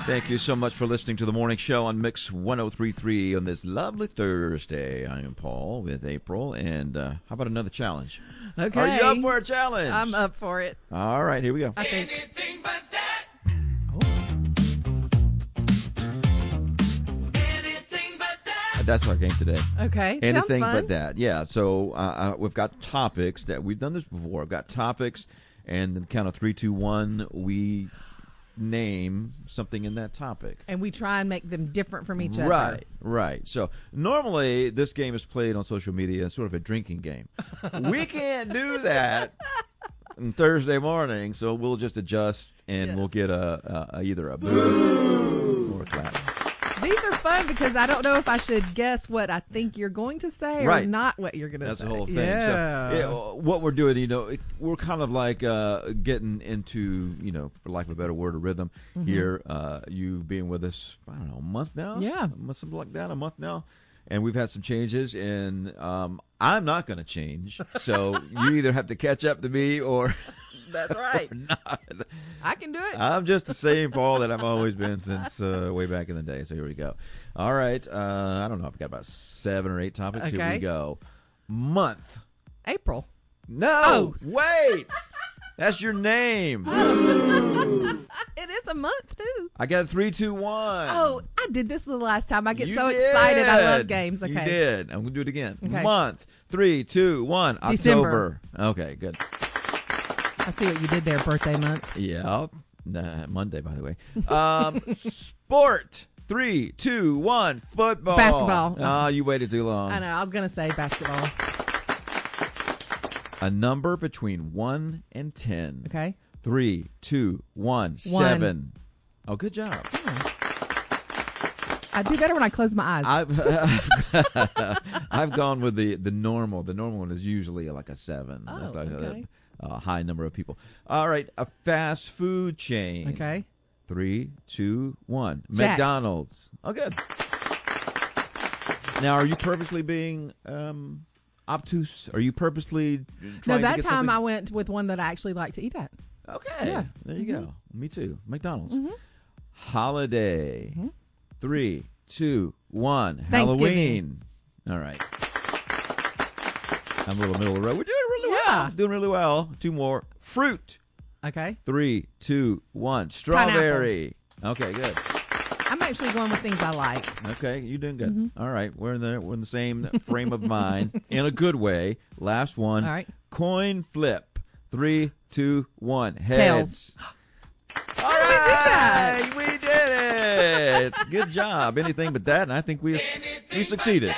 Thank you so much for listening to the morning show on Mix 103.3 on this lovely Thursday. I am Paul with April, and how about another challenge? Okay. Are you up for a challenge? I'm up for it. All right, here we go. I think. Anything but that. Anything but that. That's our game today. Okay. Anything Sounds fun. but that. Yeah, so we've got topics that we've done this before. We've got topics, and then count of 3, 2, 1, we name something in that topic. And we try and make them different from each other. Right. So normally this game is played on social media as sort of a drinking game. We can't do that on Thursday morning, so we'll just adjust and we'll get either a boo or a clap. These are fun because I don't know if I should guess what I think you're going to say or not what you're going to say. That's the whole thing. Yeah. So, what we're doing, we're kind of like getting into, for lack of a better word, a rhythm here. You being with us, I don't know, a month now? Yeah. Something like that, a month now. And we've had some changes, and I'm not going to change. So you either have to catch up to me or... That's right. Not. I can do it. I'm just the same Paul that I've always been since way back in the day. So here we go. All right. I don't know. I've got about 7 or 8 topics. Okay. Here we go. Month. April. No. Wait. That's your name. It is a month, too. I got 3, 2, 1. Oh, I did this the last time. I get You so did. excited. I love games. Okay. You did. I'm going to do it again. Okay. Month. 3, 2, 1. December. October. Okay, good. I see what you did there, birthday month. Yeah. Monday, by the way. Sport. 3, 2, 1. Football. Basketball. Oh, you waited too long. I know. I was going to say basketball. A number between 1 and 10. Okay. 3, 2, 1. 7. Oh, good job. I do better when I close my eyes. I've gone with the normal. The normal one is usually like a 7. Oh, That's like okay. a high number of people. All right, a fast food chain. Okay. 3, 2, 1. Jack's. McDonald's. Oh, good. Now, are you purposely being obtuse? Are you purposely trying to that get time something? I went with one that I actually like to eat at. Okay. Yeah. There you go. Me too. McDonald's. Mm-hmm. Holiday. 3, 2, 1. Thanksgiving. Halloween. All right. I'm a little middle of the road. We're doing really well. Yeah. Doing really well. 2 more. Fruit. Okay. 3, 2, 1. Strawberry. Okay, good. I'm actually going with things I like. Okay, you're doing good. Mm-hmm. All right, we're in the same frame of mind in a good way. Last one. All right. Coin flip. 3, 2, 1. Heads. Tails. All right, we did it. Good job. Anything but that, and I think we succeeded.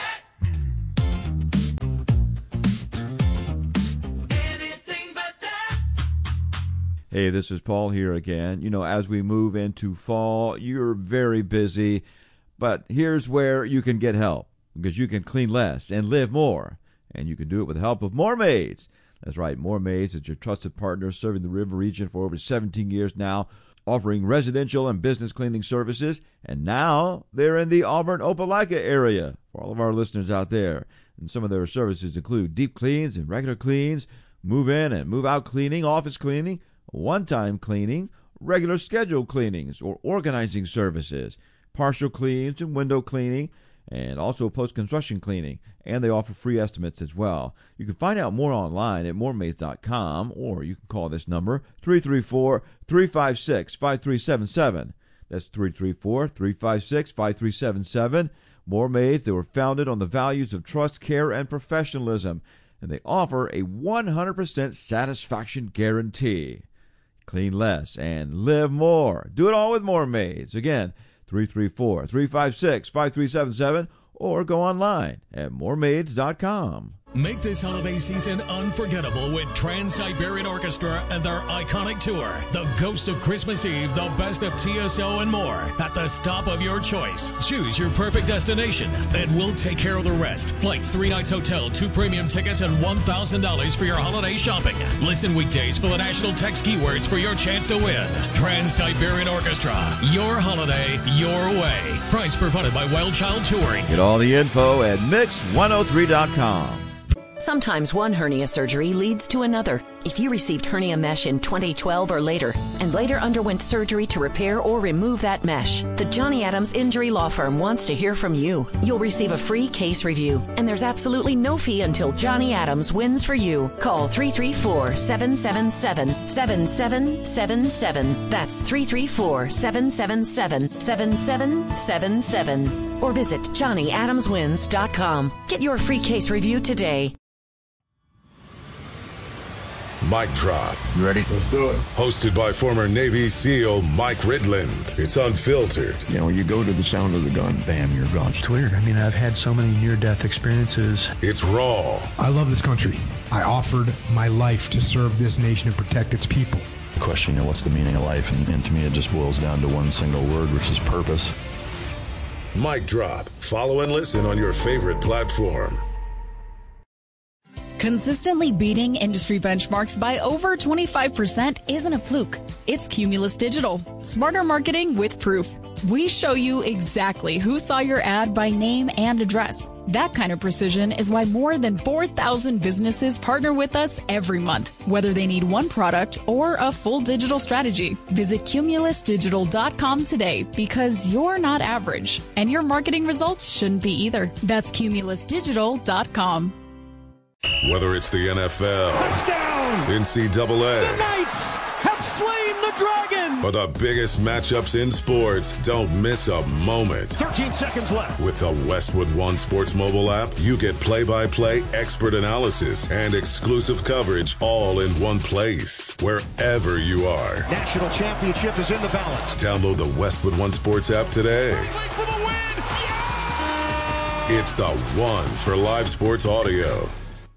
Hey, this is Paul here again. As we move into fall, you're very busy, but here's where you can get help, because you can clean less and live more, and you can do it with the help of More Maids. That's right, More Maids is your trusted partner serving the River region for over 17 years now, offering residential and business cleaning services, and now they're in the Auburn-Opelika area for all of our listeners out there. And some of their services include deep cleans and regular cleans, move-in and move-out cleaning, office cleaning, one-time cleaning, regular scheduled cleanings or organizing services, partial cleans and window cleaning, and also post-construction cleaning. And they offer free estimates as well. You can find out more online at moremaids.com, or you can call this number, 334-356-5377. That's 334-356-5377. More Maids, they were founded on the values of trust, care, and professionalism, and they offer a 100% satisfaction guarantee. Clean less and live more. Do it all with More Maids. Again, 334-356-5377, or go online at moremaids.com. Make this holiday season unforgettable with Trans-Siberian Orchestra and their iconic tour, The Ghost of Christmas Eve, The Best of TSO, and more, at the stop of your choice. Choose your perfect destination, and we'll take care of the rest. Flights, 3 nights hotel, 2 premium tickets, and $1,000 for your holiday shopping. Listen weekdays for the national text keywords for your chance to win. Trans-Siberian Orchestra, your holiday, your way. Price provided by Wild Child Touring. Get all the info at mix103.com. Sometimes one hernia surgery leads to another. If you received hernia mesh in 2012 or later, and later underwent surgery to repair or remove that mesh, the Johnny Adams Injury Law Firm wants to hear from you. You'll receive a free case review, and there's absolutely no fee until Johnny Adams wins for you. Call 334-777-7777. That's 334-777-7777. Or visit JohnnyAdamsWins.com. Get your free case review today. Mic Drop. You ready? Let's do it. Hosted by former Navy SEAL Mike Ridland. It's unfiltered. You know, you go to the sound of the gun, bam, you're gone. It's weird. I mean, I've had so many near-death experiences. It's raw. I love this country. I offered my life to serve this nation and protect its people. The question, what's the meaning of life? And to me, it just boils down to one single word, which is purpose. Mic Drop. Follow and listen on your favorite platform. Consistently beating industry benchmarks by over 25% isn't a fluke. It's Cumulus Digital. Smarter marketing with proof. We show you exactly who saw your ad by name and address. That kind of precision is why more than 4,000 businesses partner with us every month, whether they need one product or a full digital strategy. Visit cumulusdigital.com today because you're not average, and your marketing results shouldn't be either. That's cumulusdigital.com. Whether it's the NFL, touchdown, NCAA, the Knights have slain the dragon, or the biggest matchups in sports, don't miss a moment. 13 seconds left. With the Westwood One Sports mobile app, you get play-by-play expert analysis and exclusive coverage all in one place, wherever you are. National championship is in the balance. Download the Westwood One Sports app today. For the win. Yeah! It's the one for live sports audio.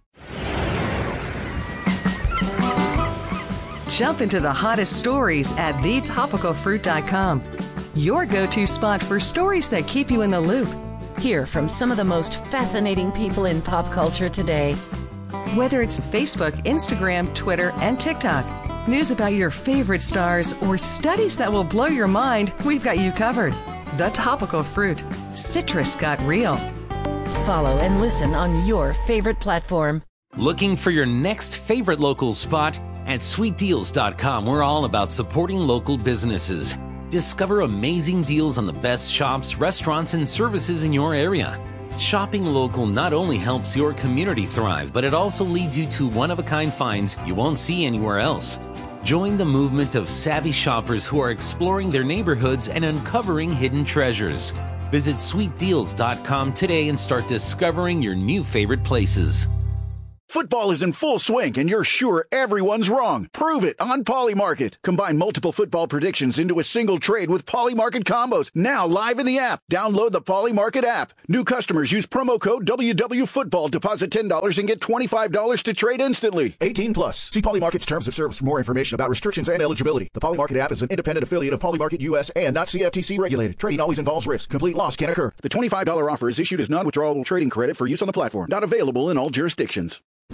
Jump into the hottest stories at thetopicalfruit.com. Your go-to spot for stories that keep you in the loop. Hear from some of the most fascinating people in pop culture today. Whether it's Facebook, Instagram, Twitter, and TikTok, news about your favorite stars, or studies that will blow your mind, we've got you covered. The Topical Fruit. Citrus got real. Follow and listen on your favorite platform. Looking for your next favorite local spot? At sweetdeals.com, we're all about supporting local businesses. Discover amazing deals on the best shops, restaurants, and services in your area. Shopping local not only helps your community thrive, but it also leads you to one-of-a-kind finds you won't see anywhere else. Join the movement of savvy shoppers who are exploring their neighborhoods and uncovering hidden treasures. Visit sweetdeals.com today and start discovering your new favorite places. Football is in full swing, and you're sure everyone's wrong. Prove it on Polymarket. Combine multiple football predictions into a single trade with Polymarket combos. Now live in the app. Download the Polymarket app. New customers use promo code WWFootball. Deposit $10 and get $25 to trade instantly. 18 plus. See Polymarket's terms of service for more information about restrictions and eligibility. The Polymarket app is an independent affiliate of Polymarket US and not CFTC regulated. Trading always involves risk. Complete loss can occur. The $25 offer is issued as non-withdrawable trading credit for use on the platform. Not available in all jurisdictions.